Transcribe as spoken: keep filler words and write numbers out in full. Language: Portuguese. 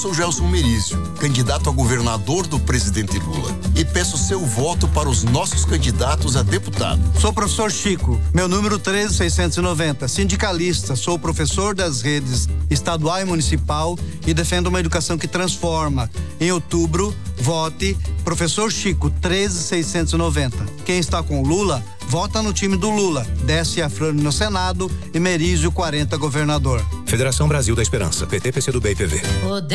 sou Gelson Merizio, candidato a governador do presidente Lula, e peço seu voto para os nossos candidatos a deputado. Sou o professor Chico, meu número treze mil seiscentos e noventa, sindicalista, sou professor das redes estadual e municipal e defendo uma educação que transforma. Em outubro, vote professor Chico, treze mil seiscentos e noventa. Quem está com Lula, vota no time do Lula. Desce Afrânio no Senado e Merizio quarenta governador. Federação Brasil da Esperança, P T, P C do B e P V.